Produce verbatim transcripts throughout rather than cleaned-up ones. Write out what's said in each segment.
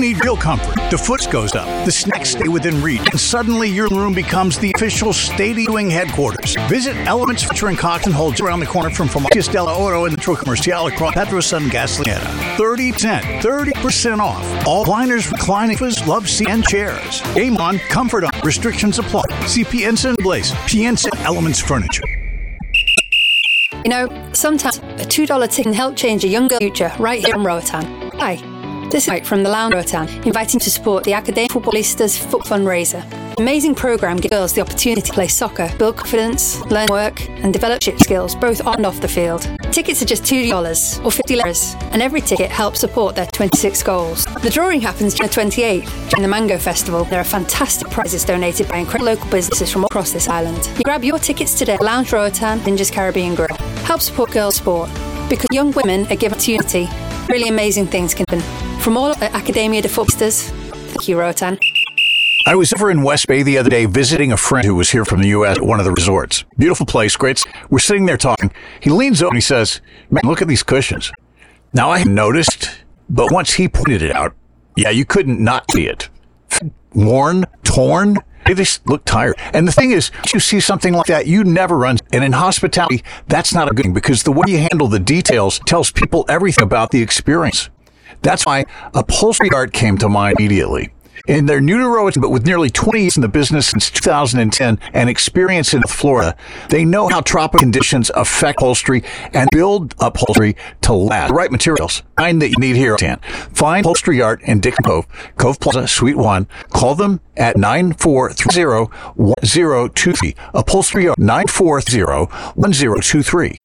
need real comfort. The foot goes up, the snacks stay within reach, and suddenly your room becomes the official stadium headquarters. Visit Elements Furniture in Cox and Holds around the corner from Farmacias del Oro and the Metro Comercial across Pedro Sun Gasolinera. thirty percent, thirty percent off. All recliners, reclining sofas, love seat, and chairs. Game on, comfort on. Restrictions apply. See Piensa and Blaze. Piensa Elements Furniture. You know, sometimes a two dollar ticket can help change a younger future right here in Roatan. Hi, this is Mike from the Lounge Roatan, inviting to support the Academy Futbolistas Foot Fundraiser. Amazing program gives girls the opportunity to play soccer, build confidence, learn work, and develop leadership skills both on and off the field. Tickets are just two dollars or fifty liras, and every ticket helps support their twenty-six goals. The drawing happens June twenty-eighth during the Mango Festival. There are fantastic prizes donated by incredible local businesses from all across this island. You grab your tickets today at Lounge Roatan, Ninja's Caribbean Grill. Help support girls' sport, because young women are given opportunity. Really amazing things can happen. From all at Academia de Futbolistas, thank you, Roatan. I was over in West Bay the other day visiting a friend who was here from the U S at one of the resorts. Beautiful place, great. We're sitting there talking. He leans over and he says, "Man, look at these cushions." Now, I hadn't noticed, but once he pointed it out, yeah, you couldn't not see it. Worn, torn, they just look tired. And the thing is, you see something like that, you never run. And in hospitality, that's not a good thing, because the way you handle the details tells people everything about the experience. That's why Upholstery Art came to mind immediately. And they're new to Roatan, but with nearly twenty years in the business since two thousand ten and experience in Florida, they know how tropical conditions affect upholstery and build upholstery to last. The right materials, kind that you need here. Find Upholstery Art in Dixon Cove, Cove Plaza, Suite one. Call them at nine four three zero, one zero two three. Upholstery Art, nine four zero, one zero two three.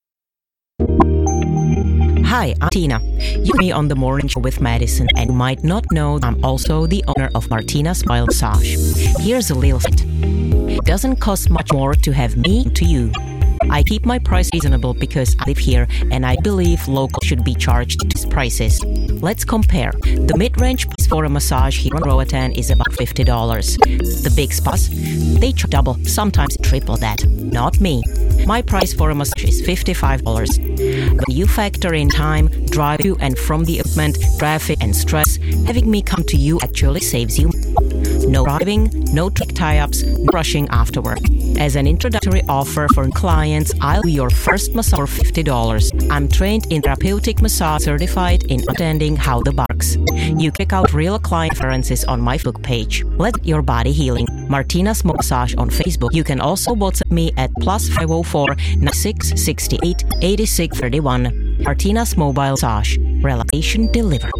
Hi, I'm Tina. You're me on the morning show with Madison, and you might not know I'm also the owner of Martina's Smile Massage. Here's a little hint. It doesn't cost much more to have me to you. I keep my price reasonable because I live here and I believe locals should be charged these prices. Let's compare. The mid-range price for a massage here in Roatan is about fifty dollars. The big spas, they charge double, sometimes triple that. Not me. My price for a massage is fifty-five dollars. When you factor in time, drive to and from the equipment, traffic and stress, having me come to you actually saves you. No driving, no trick tie-ups, no rushing afterward. As an introductory offer for clients, I'll do your first massage for fifty dollars. I'm trained in therapeutic massage, certified in understanding how the barks. You check out real client references on my Facebook page. Let your body healing. Martina's Massage on Facebook. You can also WhatsApp me at plus five oh four, nine six six eight, eight six three one. Martina's Mobile Massage. Relaxation delivered.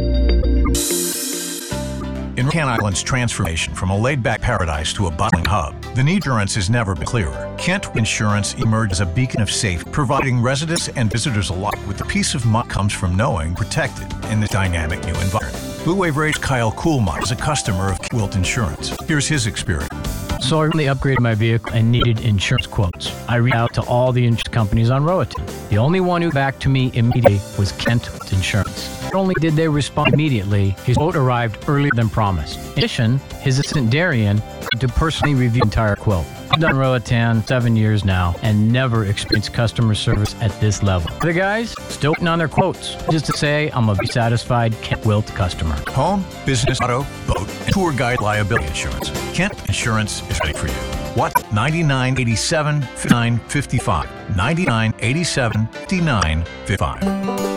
In Can Island's transformation from a laid-back paradise to a bustling hub, the need for insurance has never been clearer. Kent Insurance emerged as a beacon of safety, providing residents and visitors alike with the peace of mind comes from knowing protected in this dynamic new environment. Blue Wave Rage Kyle Kuhlman is a customer of Wilt Insurance. Here's his experience. So I recently upgraded my vehicle and needed insurance quotes. I reached out to all the insurance companies on Roatan. The only one who back to me immediately was Kent Insurance. Not only did they respond immediately, his quote arrived earlier than promised. In addition, his assistant Darian had to personally review the entire quote. I've done Roatan seven years now and never experienced customer service at this level. The guys still waiting on their quotes. Just to say, I'm a satisfied Kent Wilt customer. Home, business, auto, boat, and tour guide liability insurance. Kent Insurance is ready for you. What? ninety-nine eighty-seven, fifty-nine fifty-five. ninety-nine eighty-seven, fifty-nine fifty-five.